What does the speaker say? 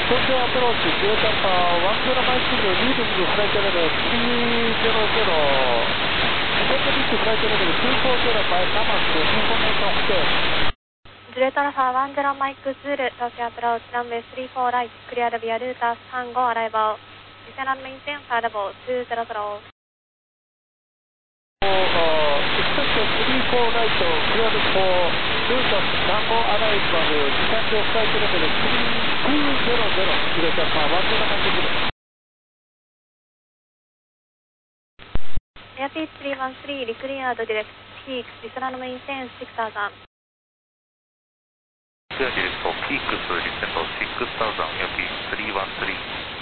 東京アプローチ、データ10マイクル、リーディングフライトレベル300、セントビッグフライトレベル240バイナマス、インフォメーションステージ。 ジュレットアルファ10マイクズール、東京アプローチ、ランウェイ34ライト、クリアルビアルーター35アライバー、ディセナルメインテンファーラボ200。 Expect 34 right, cleared for route Tango arrival, descend flight level 3200, Juliet Alpha 10 Mike Zulu. Airspeed 313, declared direct peak, descend maintain 6000. Clear direct for peaks, descend 6000, Airspeed 313.